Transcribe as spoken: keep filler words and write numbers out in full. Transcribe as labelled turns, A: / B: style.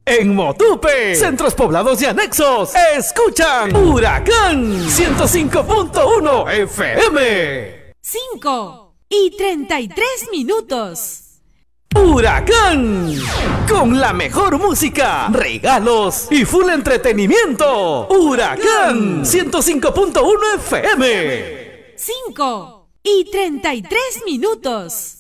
A: En Motupe, centros poblados y anexos, escuchan Huracán ciento cinco punto uno F M.
B: cinco y treinta y tres minutos.
A: Huracán, con la mejor música, regalos y full entretenimiento. Huracán ciento cinco punto uno F M.
B: cinco y treinta y tres minutos.